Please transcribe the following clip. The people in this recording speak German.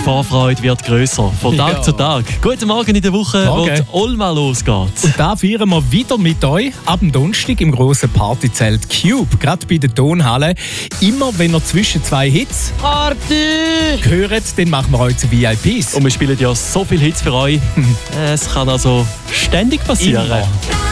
Vorfreude wird grösser, von Tag zu Tag. Guten Morgen in der Woche, wo die Olma losgeht. Und da feiern wir wieder mit euch ab dem Donnerstag im grossen Partyzelt Cube, gerade bei der Tonhalle. Immer wenn ihr zwischen zwei Hits hört, dann machen wir euch zu VIPs. Und wir spielen ja so viele Hits für euch. Es kann also ständig passieren. Immer.